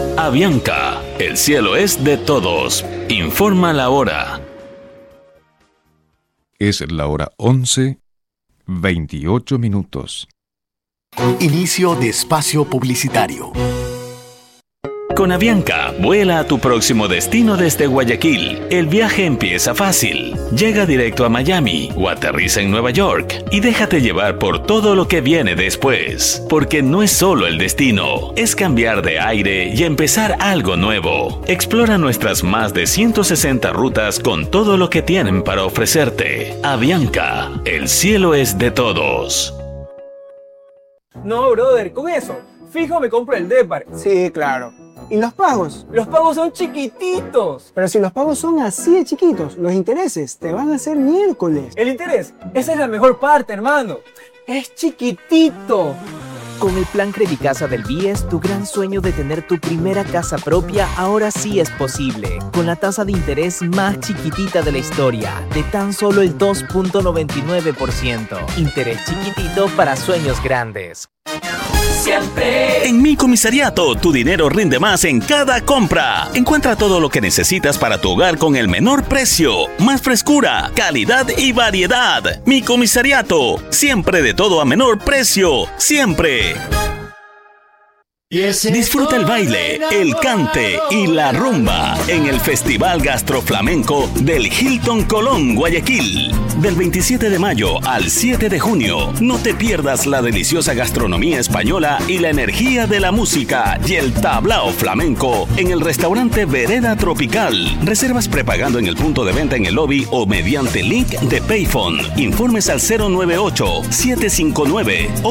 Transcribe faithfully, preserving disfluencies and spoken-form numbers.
Avianca, el cielo es de todos. Informa la hora. Es la hora once, veintiocho minutos. Inicio de espacio publicitario. Con Avianca, vuela a tu próximo destino desde Guayaquil. El viaje empieza fácil. Llega directo a Miami o aterriza en Nueva York y déjate llevar por todo lo que viene después. Porque no es solo el destino, es cambiar de aire y empezar algo nuevo. Explora nuestras más de ciento sesenta rutas con todo lo que tienen para ofrecerte. Avianca, el cielo es de todos. No, brother, con eso, fijo me compro el Depar. Sí, claro. ¿Y los pagos? Los pagos son chiquititos. Pero si los pagos son así de chiquitos, los intereses te van a hacer miércoles. El interés, esa es la mejor parte, hermano. Es chiquitito. Con el plan Credicasa del B I E S, tu gran sueño de tener tu primera casa propia ahora sí es posible. Con la tasa de interés más chiquitita de la historia, de tan solo el dos punto noventa y nueve por ciento. Interés chiquitito para sueños grandes. Siempre. En Mi Comisariato, tu dinero rinde más en cada compra. Encuentra todo lo que necesitas para tu hogar con el menor precio, más frescura, calidad y variedad. Mi Comisariato, siempre de todo a menor precio, siempre. Disfruta el baile, el cante y la rumba en el Festival Gastroflamenco del Hilton Colón, Guayaquil. Del veintisiete de mayo al siete de junio, no te pierdas la deliciosa gastronomía española y la energía de la música y el tablao flamenco en el restaurante Vereda Tropical. Reservas prepagando en el punto de venta en el lobby o mediante link de Payphone. Informes al cero nueve ocho, siete cinco nueve